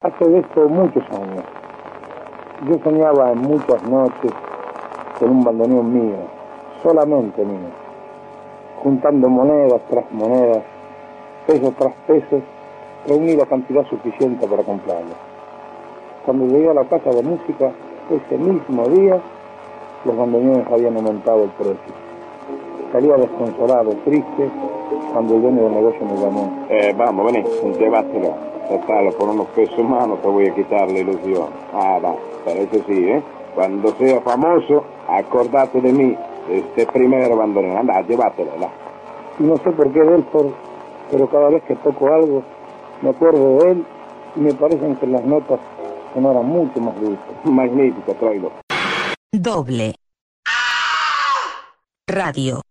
Hace de esto muchos años. Yo soñaba en muchas noches con un bandoneón mío, solamente mío, juntando monedas tras monedas, pesos tras pesos, reuní la cantidad suficiente para comprarlo. Cuando llegué a la casa de música, ese mismo día, los bandoneones habían aumentado el precio. Salía desconsolado, triste, cuando el dueño del negocio me llamó. Vamos, vení, llévatelo. Total, por unos pesos más no te voy a quitar la ilusión. Va, pero eso sí, cuando sea famoso, acordate de mí, este primer bandoneón. Anda, llévatelo, ¿no? Y no sé por qué Delford, pero cada vez que toco algo, me acuerdo de él y me parecen que las notas sonaran mucho más dulces. Magnífico, tráelo. Doble Radio.